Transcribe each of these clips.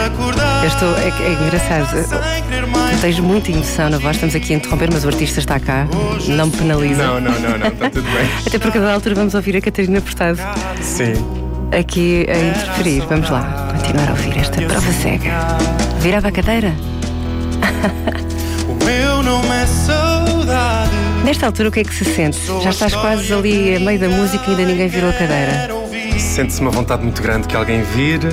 É engraçado. Tu tens muita emoção na voz. Estamos aqui a interromper, mas o artista está cá. Não me penaliza. Não, está tudo bem. Até porque a dada altura vamos ouvir a Catarina Furtado. Sim. Aqui a interferir. Vamos lá, continuar a ouvir esta prova cega. Virava a cadeira? O meu nome é saudade. Nesta altura, o que é que se sente? Já estás quase ali a meio da música e ainda ninguém virou a cadeira. Sente-se uma vontade muito grande que alguém vire.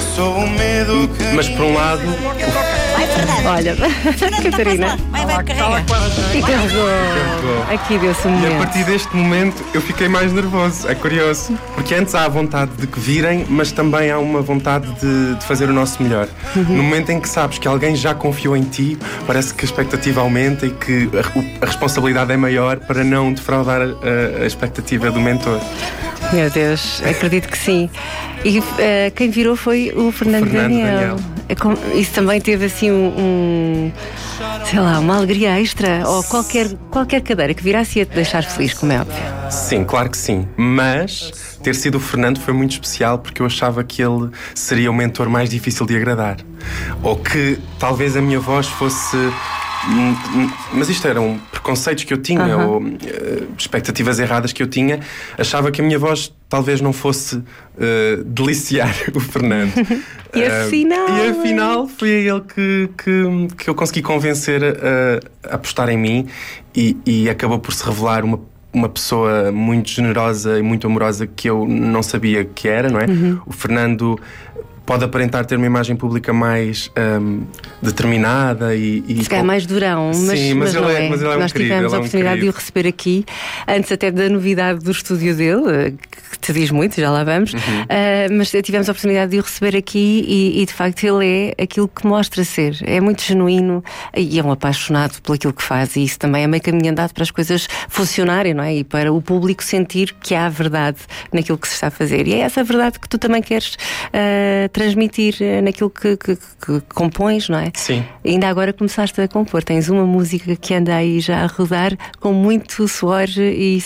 Mas por um lado, olha, Catarina, e carregou. Aqui deu-se um momento. E a partir deste momento eu fiquei mais nervoso. É curioso, porque antes há a vontade de que virem, mas também há uma vontade de fazer o nosso melhor. No momento em que sabes que alguém já confiou em ti, parece que a expectativa aumenta e que a responsabilidade é maior para não defraudar a expectativa do mentor. Meu Deus, acredito que sim. E quem virou foi o Fernando Daniel. Isso também teve assim sei lá, uma alegria extra. Ou qualquer cadeira que virasse ia-te deixar feliz, como é óbvio. Sim, claro que sim. Mas ter sido o Fernando foi muito especial porque eu achava que ele seria o mentor mais difícil de agradar. Ou que talvez a minha voz fosse... Mas isto eram preconceitos que eu tinha, ou expectativas erradas que eu tinha. Achava que a minha voz talvez não fosse deliciar o Fernando. E afinal foi a ele que eu consegui convencer a apostar em mim e acabou por se revelar uma pessoa muito generosa e muito amorosa que eu não sabia que era, não é? O Fernando pode aparentar ter uma imagem pública mais determinada e se calhar mais durão, mas não é. Mas ele é Nós tivemos a oportunidade de o receber aqui, antes até da novidade do estúdio dele, que te diz muito, já lá vamos, mas tivemos a oportunidade de o receber aqui e de facto ele é aquilo que mostra ser. É muito genuíno e é um apaixonado por aquilo que faz, e isso também é meio caminho andado para as coisas funcionarem, não é? E para o público sentir que há verdade naquilo que se está a fazer. E é essa verdade que tu também queres transmitir naquilo que compões, não é? Sim. Ainda agora começaste a compor. Tens uma música que anda aí já a rodar com muito suor e